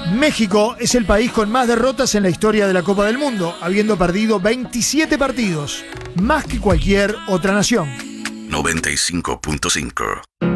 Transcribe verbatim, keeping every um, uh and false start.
México es el país con más derrotas en la historia de la Copa del Mundo, habiendo perdido veintisiete partidos, más que cualquier otra nación. noventa y cinco punto cinco